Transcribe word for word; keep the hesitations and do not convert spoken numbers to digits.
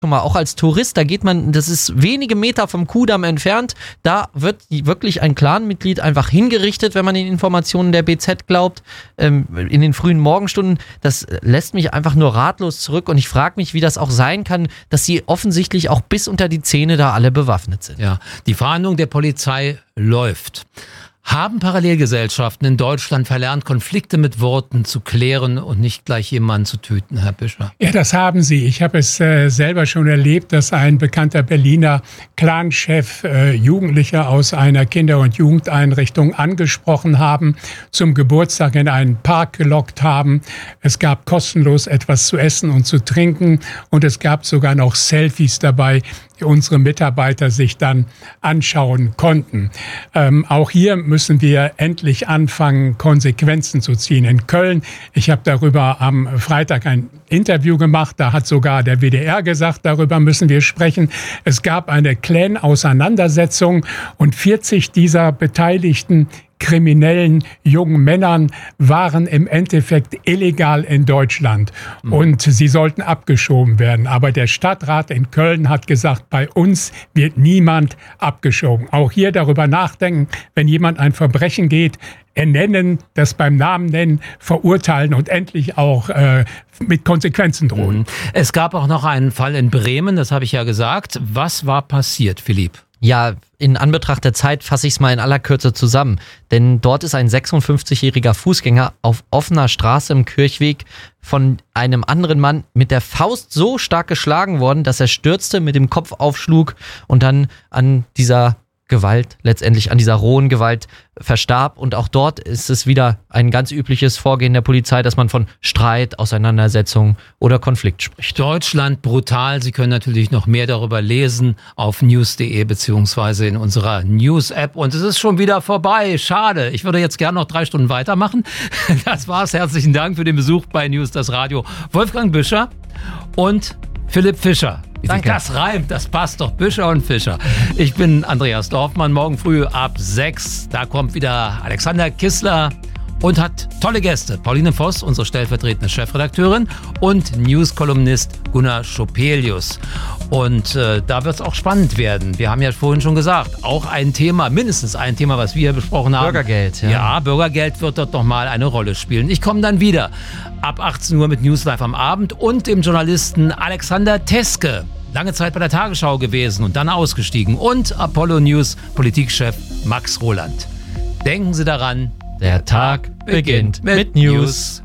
mal, auch als Tourist, da geht man, das ist wenige Meter vom Kuhdamm entfernt, da wird wirklich ein Clanmitglied einfach hingerichtet, wenn man den Informationen der B Z glaubt, ähm, in den frühen Morgenstunden. Das lässt mich einfach nur ratlos zurück und ich frage mich, wie das auch sein kann, dass sie offensichtlich auch bis unter die Zähne da alle bewaffnet sind. Ja, die Fahndung der Polizei läuft. Haben Parallelgesellschaften in Deutschland verlernt, Konflikte mit Worten zu klären und nicht gleich jemanden zu töten, Herr Büscher? Ja, das haben sie. Ich habe es äh, selber schon erlebt, dass ein bekannter Berliner Clanchef äh, Jugendliche aus einer Kinder- und Jugendeinrichtung angesprochen haben, zum Geburtstag in einen Park gelockt haben. Es gab kostenlos etwas zu essen und zu trinken und es gab sogar noch Selfies dabei, die unsere Mitarbeiter sich dann anschauen konnten. Ähm, auch hier müssen wir endlich anfangen, Konsequenzen zu ziehen. In Köln, ich habe darüber am Freitag ein Interview gemacht, da hat sogar der W D R gesagt, darüber müssen wir sprechen. Es gab eine Clan-Auseinandersetzung und vierzig dieser Beteiligten kriminellen jungen Männern waren im Endeffekt illegal in Deutschland und sie sollten abgeschoben werden. Aber der Stadtrat in Köln hat gesagt, bei uns wird niemand abgeschoben. Auch hier darüber nachdenken, wenn jemand ein Verbrechen geht, ernennen, das beim Namen nennen, verurteilen und endlich auch äh, mit Konsequenzen drohen. Es gab auch noch einen Fall in Bremen, das habe ich ja gesagt. Was war passiert, Philipp? Ja, in Anbetracht der Zeit fasse ich es mal in aller Kürze zusammen. Denn dort ist ein sechsundfünfzigjähriger Fußgänger auf offener Straße im Kirchweg von einem anderen Mann mit der Faust so stark geschlagen worden, dass er stürzte, mit dem Kopf aufschlug und dann an dieser Gewalt, letztendlich an dieser rohen Gewalt verstarb. Und auch dort ist es wieder ein ganz übliches Vorgehen der Polizei, dass man von Streit, Auseinandersetzung oder Konflikt spricht. Deutschland brutal. Sie können natürlich noch mehr darüber lesen auf news punkt de beziehungsweise in unserer News-App. Und es ist schon wieder vorbei. Schade. Ich würde jetzt gerne noch drei Stunden weitermachen. Das war's. Herzlichen Dank für den Besuch bei News, das Radio. Wolfgang Büscher und Philipp Fischer. Danke. Das reimt, das passt doch. Büscher und Fischer. Ich bin Andreas Dorfmann. Morgen früh ab sechs. Da kommt wieder Alexander Kissler und hat tolle Gäste. Pauline Voss, unsere stellvertretende Chefredakteurin, und News-Kolumnist Gunnar Schopelius. Und äh, da wird es auch spannend werden. Wir haben ja vorhin schon gesagt, auch ein Thema, mindestens ein Thema, was wir besprochen haben. Bürgergeld, ja. Ja, Bürgergeld wird dort nochmal eine Rolle spielen. Ich komme dann wieder ab achtzehn Uhr mit News Live am Abend und dem Journalisten Alexander Teske. Lange Zeit bei der Tagesschau gewesen und dann ausgestiegen. Und Apollo News Politikchef Max Roland. Denken Sie daran, der Tag beginnt mit News.